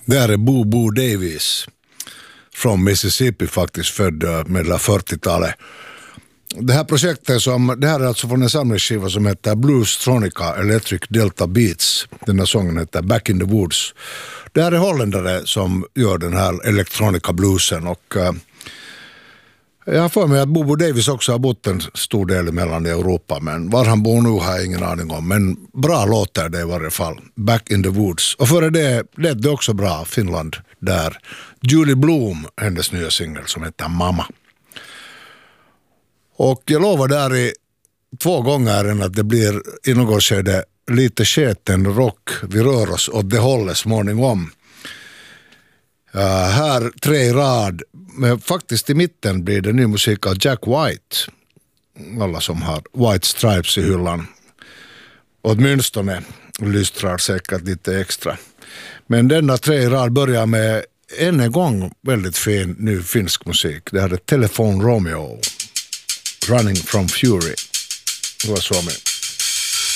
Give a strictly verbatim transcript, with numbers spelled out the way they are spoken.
Det här är Bobo Davis från Mississippi, faktiskt född med fyrtiotalet. Det här projektet som, det här är alltså från en samlingsskiva som heter Bluestronica Electric Delta Beats. Den här sången heter Back in the Woods. Det här är holländare som gör den här elektronika bluesen, och uh, jag har för mig att Bobo Davis också har bott en stor del mellan i Europa, men var han bor nu har jag ingen aning om. Men bra låter det i varje fall. Back in the Woods. Och före det lät det också bra, Finland där. Julie Bloom, hennes nya singel som heter Mamma. Och jag lovar där i två gånger än att det blir i något skede lite sketen rock. Vi rör oss åt det hållet småningom. Uh, här tre i rad, men faktiskt i mitten blir det ny musik av Jack White. Alla som har White Stripes i hyllan åtminstone lystrar säkert lite extra. Men denna tre i rad börjar med än en gång väldigt fin ny finsk musik. Det här är Telephone Romeo, Running from Fury. Det var så med.